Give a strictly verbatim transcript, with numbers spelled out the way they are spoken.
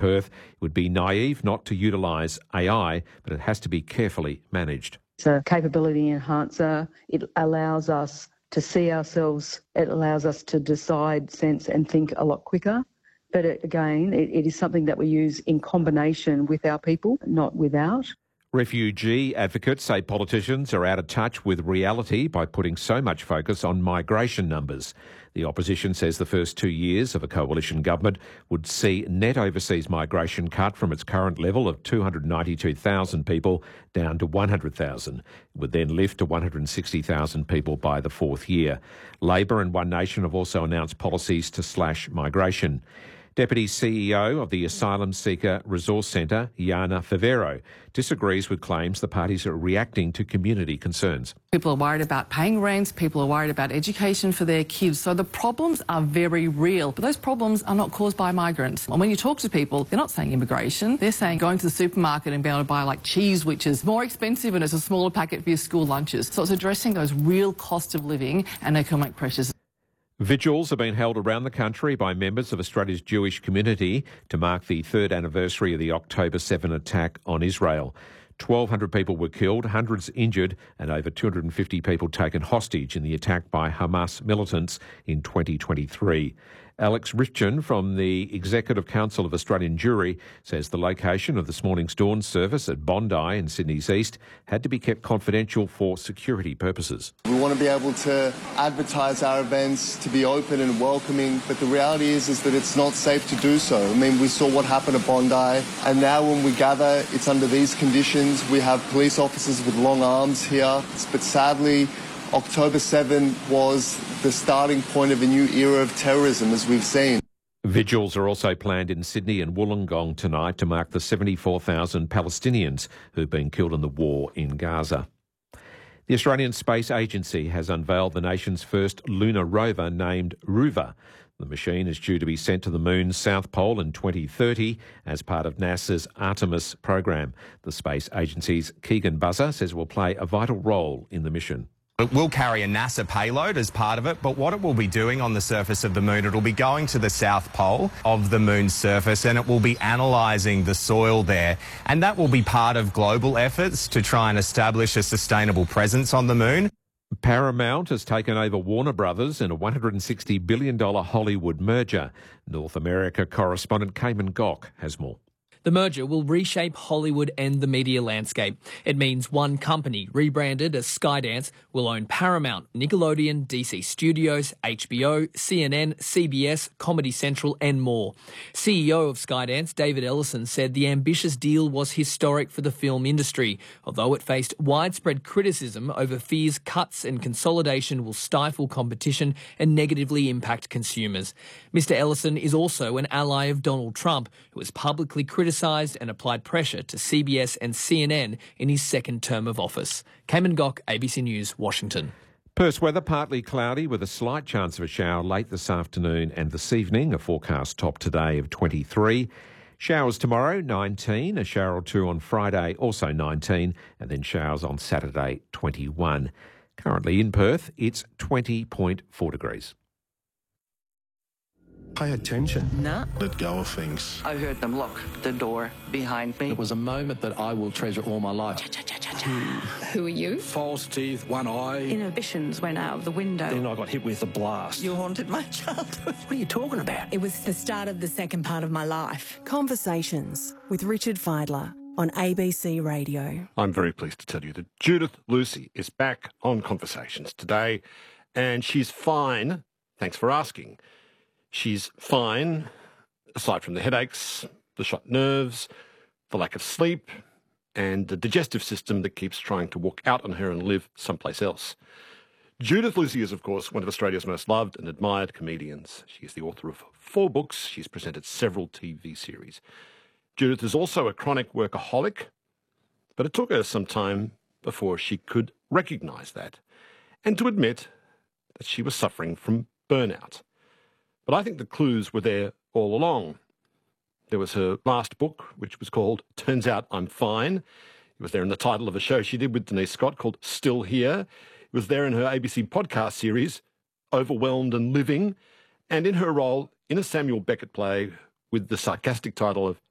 Perth. It would be naive not to utilise A I, but it has to be carefully managed. It's a capability enhancer. It allows us to see ourselves. It allows us to decide, sense and think a lot quicker. But it, again, it, it is something that we use in combination with our people, not without. Refugee advocates say politicians are out of touch with reality by putting so much focus on migration numbers. The opposition says the first two years of a coalition government would see net overseas migration cut from its current level of two hundred ninety-two thousand people down to one hundred thousand. It would then lift to one hundred sixty thousand people by the fourth year. Labor and One Nation have also announced policies to slash migration. Deputy C E O of the Asylum Seeker Resource Centre, Jana Favero, disagrees with claims the parties are reacting to community concerns. People are worried about paying rents, people are worried about education for their kids, so the problems are very real. But those problems are not caused by migrants. And when you talk to people, they're not saying immigration, they're saying going to the supermarket and being able to buy like cheese, which is more expensive and it's a smaller packet for your school lunches. So it's addressing those real cost of living and economic pressures. Vigils have been held around the country by members of Australia's Jewish community to mark the third anniversary of the October seventh attack on Israel. twelve hundred people were killed, hundreds injured, and over two hundred fifty people taken hostage in the attack by Hamas militants in twenty twenty-three. Alex Richardson from the Executive Council of Australian Jewry says the location of this morning's dawn service at Bondi in Sydney's east had to be kept confidential for security purposes. We want to be able to advertise our events, to be open and welcoming, but the reality is, is that it's not safe to do so. I mean, we saw what happened at Bondi, and now when we gather, it's under these conditions. We have police officers with long arms here, but sadly, October seventh was the starting point of a new era of terrorism, as we've seen. Vigils are also planned in Sydney and Wollongong tonight to mark the seventy-four thousand Palestinians who've been killed in the war in Gaza. The Australian Space Agency has unveiled the nation's first lunar rover named Ruva. The machine is due to be sent to the moon's south pole in twenty thirty as part of NASA's Artemis program. The Space Agency's Keegan Buzzer says it will play a vital role in the mission. It will carry a NASA payload as part of it, but what it will be doing on the surface of the moon, it will be going to the south pole of the moon's surface and it will be analysing the soil there. And that will be part of global efforts to try and establish a sustainable presence on the moon. Paramount has taken over Warner Brothers in a one hundred sixty billion dollars Hollywood merger. North America correspondent Cayman Gok has more. The merger will reshape Hollywood and the media landscape. It means one company, rebranded as Skydance, will own Paramount, Nickelodeon, D C Studios, H B O, C N N, C B S, Comedy Central and more. C E O of Skydance, David Ellison, said the ambitious deal was historic for the film industry, although it faced widespread criticism over fears cuts and consolidation will stifle competition and negatively impact consumers. Mister Ellison is also an ally of Donald Trump, who has publicly criticised and applied pressure to C B S and C N N in his second term of office. Cayman Gok, A B C News, Washington. Perth's weather partly cloudy with a slight chance of a shower late this afternoon and this evening. A forecast top today of twenty-three. Showers tomorrow, nineteen. A shower or two on Friday, also nineteen. And then showers on Saturday, twenty-one. Currently in Perth, it's twenty point four degrees. Pay attention. No. Let go of things. I heard them lock the door behind me. It was a moment that I will treasure all my life. Who are you? False teeth, one eye. Inhibitions went out of the window. Then I got hit with a blast. You haunted my childhood. What are you talking about? It was the start of the second part of my life. Conversations with Richard Fidler on A B C Radio. I'm very pleased to tell you that Judith Lucy is back on Conversations today, and she's fine. Thanks for asking. She's fine, aside from the headaches, the shot nerves, the lack of sleep, and the digestive system that keeps trying to walk out on her and live someplace else. Judith Lucy is, of course, one of Australia's most loved and admired comedians. She is the author of four books. She's presented several T V series. Judith is also a chronic workaholic, but it took her some time before she could recognise that and to admit that she was suffering from burnout. But I think the clues were there all along. There was her last book, which was called Turns Out I'm Fine. It was there in the title of a show she did with Denise Scott called Still Here. It was there in her A B C podcast series, Overwhelmed and Living, and in her role in a Samuel Beckett play with the sarcastic title of